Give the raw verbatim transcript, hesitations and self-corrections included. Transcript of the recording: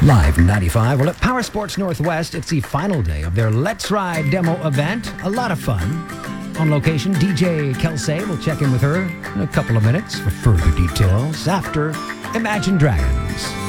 Live ninety-five. Well, at Power Sports Northwest, it's the final day of their Let's Ride demo event. A lot of fun. On location, D J Kelsey will check in with her in a couple of minutes for further details after Imagine Dragons.